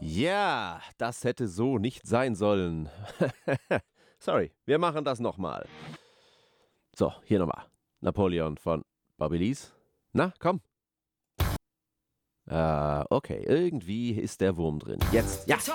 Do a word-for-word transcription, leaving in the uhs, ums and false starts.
Ja, das hätte so nicht sein sollen. Sorry, wir machen das nochmal. So, hier nochmal. Napoleon von Bobby Lees. Na, komm. Ah, okay, irgendwie ist der Wurm drin. Jetzt, ja.